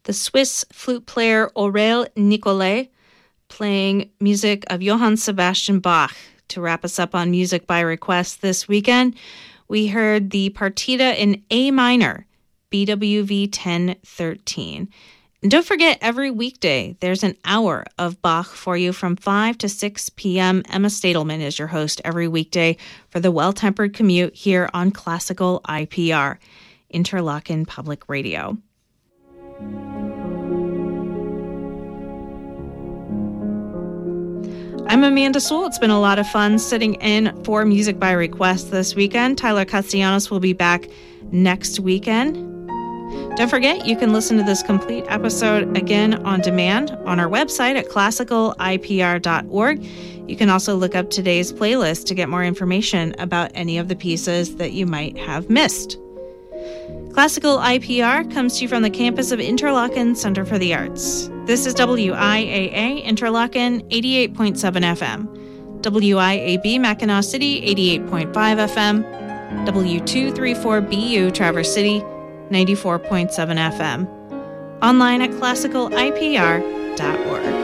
the Swiss flute player Aurel Nicolet playing music of Johann Sebastian Bach. To wrap us up on Music by Request this weekend, we heard the Partita in A minor, BWV 1013. And don't forget, every weekday, there's an hour of Bach for you from 5 to 6 p.m. Emma Stadelman is your host every weekday for the Well-Tempered Commute here on Classical IPR, Interlochen Public Radio. I'm Amanda Sewell. It's been a lot of fun sitting in for Music by Request this weekend. Tyler Castellanos will be back next weekend. Don't forget, you can listen to this complete episode again on demand on our website at classicalipr.org. You can also look up today's playlist to get more information about any of the pieces that you might have missed. Classical IPR comes to you from the campus of Interlochen Center for the Arts. This is WIAA Interlochen 88.7 FM, WIAB Mackinac City 88.5 FM, W234BU Traverse City 94.7 FM. Online at classicalipr.org.